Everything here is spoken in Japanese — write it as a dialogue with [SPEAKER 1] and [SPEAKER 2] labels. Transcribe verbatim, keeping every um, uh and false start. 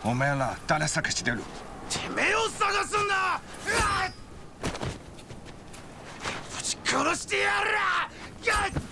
[SPEAKER 1] お前ら誰探してる？
[SPEAKER 2] てめえを探すんだ。ぶち殺してやる。